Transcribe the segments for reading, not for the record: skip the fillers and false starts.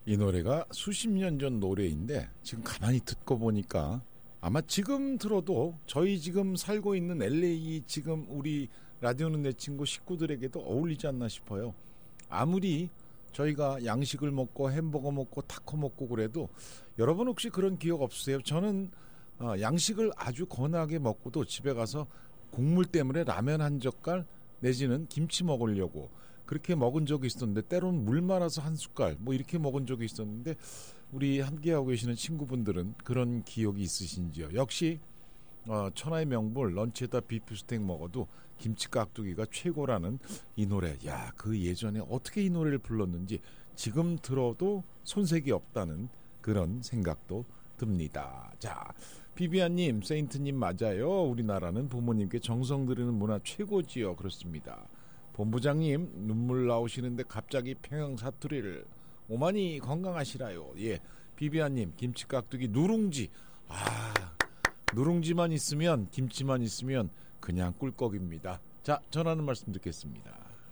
이 노래가 수십 년 전 노래인데 지금 가만히 듣고 보니까 아마 지금 들어도 저희 지금 살고 있는 LA 지금 우리 라디오는 내 친구 식구들에게도 어울리지 않나 싶어요. 아무리 저희가 양식을 먹고 햄버거 먹고 타코 먹고 그래도 여러분 혹시 그런 기억 없으세요? 저는 양식을 아주 건하게 먹고도 집에 가서 국물 때문에 라면 한 젓갈 내지는 김치 먹으려고 그렇게 먹은 적이 있었는데 때로는 물 말아서 한 숟갈 뭐 이렇게 먹은 적이 있었는데 우리 함께하고 계시는 친구분들은 그런 기억이 있으신지요? 역시 천하의 명물 런치에다 비프스테이크 먹어도 김치 깍두기가 최고라는 이 노래. 야, 그 예전에 어떻게 이 노래를 불렀는지 지금 들어도 손색이 없다는 그런 생각도 듭니다. 자, 비비안님, 세인트님 맞아요. 우리나라는 부모님께 정성 들이는 문화 최고지요. 그렇습니다. 본부장님 눈물 나오시는데 갑자기 평양 사투리를 오마니 건강하시라요. 예, 비비안님 김치 깍두기 누룽지. 누룽지만 있으면 김치만 있으면 그냥 꿀꺽입니다. 자, 전하는 말씀 듣겠습니다.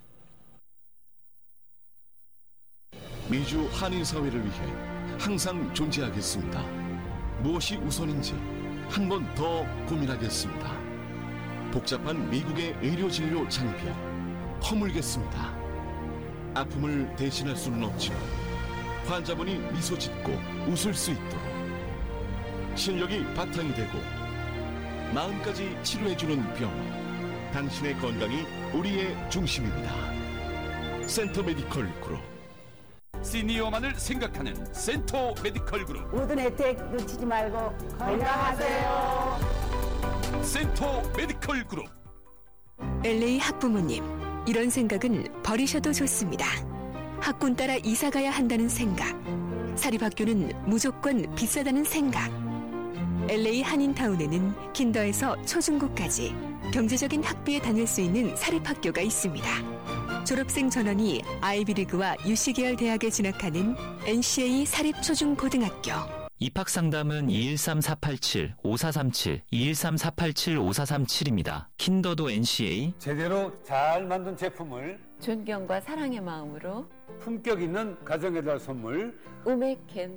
미주 한인사회를 위해 항상 존재하겠습니다. 무엇이 우선인지 한 번 더 고민하겠습니다. 복잡한 미국의 의료진료 장비 허물겠습니다. 아픔을 대신할 수는 없지만 환자분이 미소 짓고 웃을 수 있도록 실력이 바탕이 되고 마음까지 치료해주는 병원, 당신의 건강이 우리의 중심입니다. 센터 메디컬 그룹. 시니어만을 생각하는 센터 메디컬 그룹. 모든 혜택 놓치지 말고 건강하세요. 센터 메디컬 그룹. LA 학부모님, 이런 생각은 버리셔도 좋습니다. 학군 따라 이사가야 한다는 생각, 사립학교는 무조건 비싸다는 생각. LA 한인타운에는 킨더에서 초중고까지 경제적인 학비에 다닐 수 있는 사립학교가 있습니다. 졸업생 전원이 아이비리그와 UC 계열 대학에 진학하는 NCA 사립초중고등학교. 입학상담은 213-487-5437, 213-487-5437입니다. 킨더도 NCA. 제대로 잘 만든 제품을 존경과 사랑의 마음으로 품격 있는 가정에다 선물 우메켄.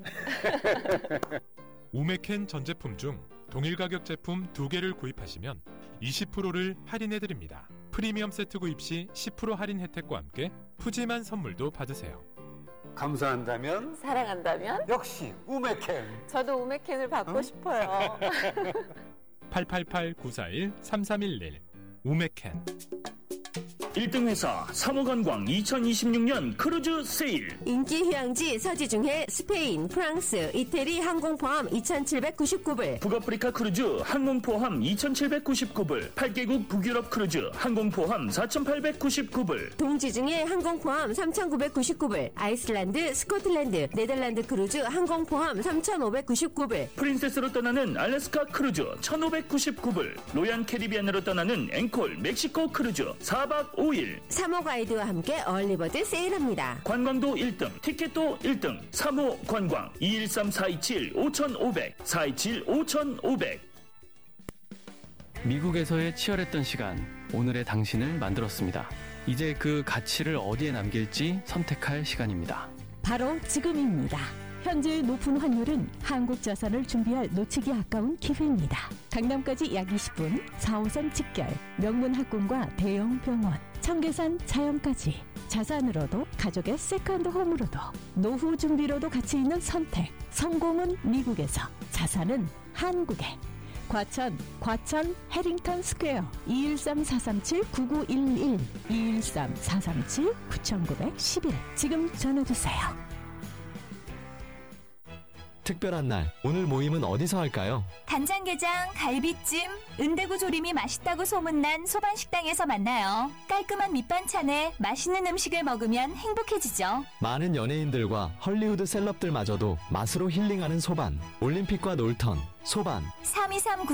우메켄 전 제품 중 동일 가격 제품 2개를 구입하시면 20%를 할인해드립니다. 프리미엄 세트 구입 시 10% 할인 혜택과 함께 푸짐한 선물도 받으세요. 감사한다면, 사랑한다면 역시 우메켄. 저도 우메켄을 받고 싶어요. 888-941-3311 우메켄. 1등 회사 사무관광 2026년 크루즈 세일. 인기 휴양지 서지중해 스페인, 프랑스, 이태리 항공 포함 2,799불. 북아프리카 크루즈 항공 포함 2,799불. 8개국 북유럽 크루즈 항공 포함 4,899불. 동지중해 항공 포함 3,999불. 아이슬란드, 스코틀랜드, 네덜란드 크루즈 항공 포함 3,599불. 프린세스로 떠나는 알래스카 크루즈 1,599불. 로얄 캐리비안으로 떠나는 앵콜 멕시코 크루즈 4박 5일. 사모 가이드와 함께 얼리버드 세일합니다. 관광도 1등, 티켓도 1등. 사모 관광 213-427-5500, 427-5500. 미국에서의 치열했던 시간, 오늘의 당신을 만들었습니다. 이제 그 가치를 어디에 남길지 선택할 시간입니다. 바로 지금입니다. 현재의 높은 환율은 한국 자산을 준비할 놓치기 아까운 기회입니다. 강남까지 약 20분, 4호선 직결, 명문 학군과 대형 병원, 청계산 자연까지. 자산으로도 가족의 세컨드 홈으로도 노후 준비로도 가치 있는 선택. 성공은 미국에서, 자산은 한국에. 과천 해링턴 스퀘어 213-437-9911, 213-437-9911. 지금 전화주세요. 특별한 날, 오늘 모임은 어디서 할까요? 간장게장, 갈비찜, 은대구 조림이 맛있다고 소문난 소반식당에서 만나요. 깔끔한 밑반찬에 맛있는 음식을 먹으면 행복해지죠. 많은 연예인들과 헐리우드 셀럽들마저도 맛으로 힐링하는 소반. 올림픽과 놀턴, 소반. 3239